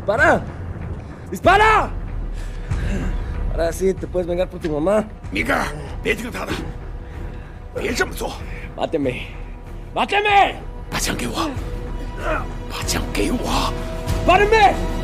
¡Dispara! ¡Dispara! Ahora sí te puedes vengar por tu mamá. 米格尔，别听他的，别这么做。 Máteme. ¡Máteme! 把枪给我，把枪给我。 ¡Párenme!